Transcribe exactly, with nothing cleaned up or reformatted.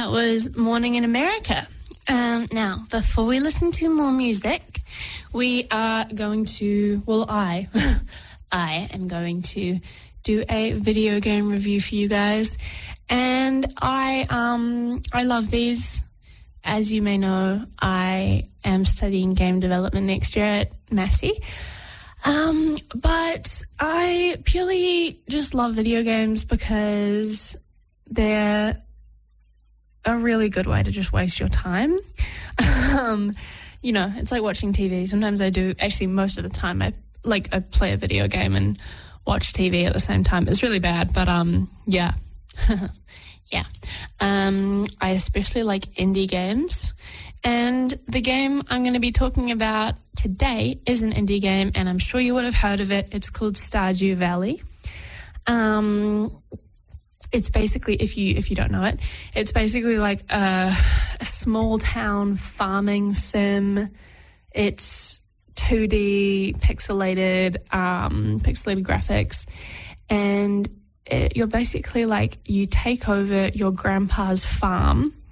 that was Morning in America. Um, now, before we listen to more music, we are going to, well, I, I am going to do a video game review for you guys. And I, um, I love these. As you may know, I am studying game development next year at Massey. Um, but I purely just love video games because they're a really good way to just waste your time. um, you know, it's like watching T V. Sometimes I do, actually most of the time, I like I play a video game and watch T V at the same time. It's really bad, but um, yeah. yeah. Um, I especially like indie games. And the game I'm going to be talking about today is an indie game, and I'm sure you would have heard of it. It's called Stardew Valley. Um, it's basically, if you if you don't know it, it's basically like a, a small town farming sim. It's two D pixelated, um, pixelated graphics, and it, you're basically like you take over your grandpa's farm.